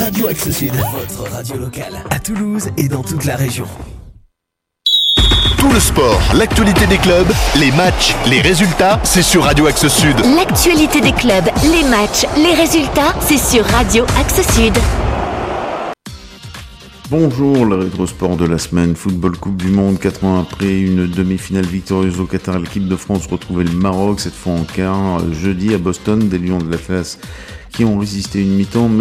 Radio Axe Sud, votre radio locale, à Toulouse et dans toute la région. Tout le sport, l'actualité des clubs, les matchs, les résultats, c'est sur Radio Axe Sud. L'actualité des clubs, les matchs, les résultats, c'est sur Radio Axe Sud. Bonjour, le rétrosport de la semaine, football Coupe du Monde, 4 ans après une demi-finale victorieuse au Qatar, l'équipe de France retrouvait le Maroc, cette fois en quart, jeudi à Boston, des Lions de la Face qui ont résisté une mi-temps, mais